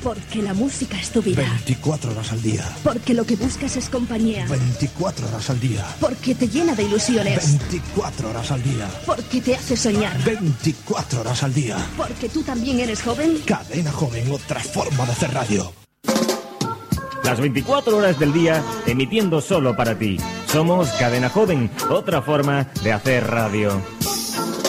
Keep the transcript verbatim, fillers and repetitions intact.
Porque la música es tu vida. veinticuatro horas al día. Porque lo que buscas es compañía. veinticuatro horas al día. Porque te llena de ilusiones. veinticuatro horas al día. Porque te hace soñar. veinticuatro horas al día. Porque tú también eres joven. Cadena Joven, otra forma de hacer radio. Las veinticuatro horas del día, emitiendo solo para ti. Somos Cadena Joven, otra forma de hacer radio.